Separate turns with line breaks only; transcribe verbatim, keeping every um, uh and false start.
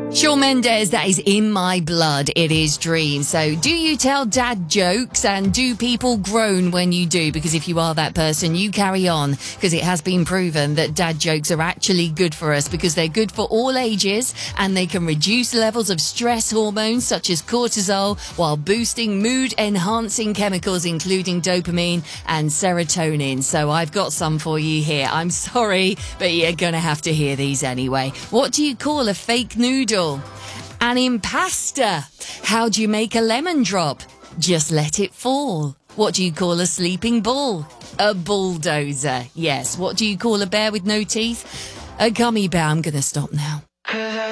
Shawn Mendes, that is in my blood. It is Dream. So do you tell dad jokes, and do people groan when you do? Because if you are that person, you carry on, because it has been proven that dad jokes are actually good for us, because they're good for all ages and they can reduce levels of stress hormones such as cortisol while boosting mood enhancing chemicals including dopamine and serotonin. So I've got some for you here. I'm sorry, but you're going to have to hear these anyway. What do you call a fake noodle? An impasta. How do you make a lemon drop? Just let it fall. What do you call a sleeping bull? A bulldozer. Yes. What do you call a bear with no teeth? A gummy bear. I'm going to stop now.